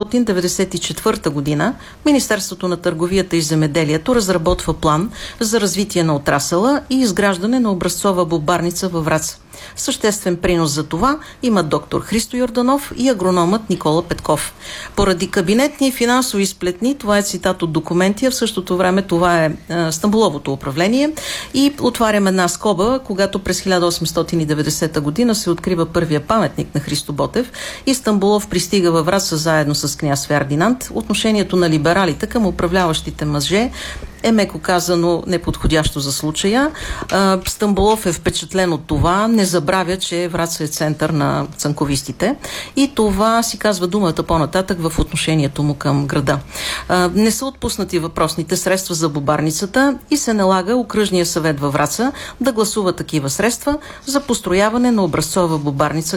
1894 година Министерството на търговията и земеделието разработва план за развитие на отрасъла и изграждане на образцова бубарница във Враца. Съществен принос за това има доктор Христо Йорданов и агрономът Никола Петков. Поради кабинетни и финансови сплетни, това е цитат от документи, а в същото време това е Стамболовото управление, и отварям една скоба, когато през 1890 година се открива първия паметник на Христо Ботев и Стамболов пристига във Враца заедно с княз Фердинанд. Отношението на либералите към управляващите мъже е, меко казано, неподходящо за случая. Стамболов е впечатлен от това, не забравя, че Враца е център на цанковистите и това си казва думата по-нататък в отношението му към града. Не са отпуснати въпросните средства за бубарницата и се налага окръжния съвет във Враца да гласува такива средства за построяване на образцова бубарница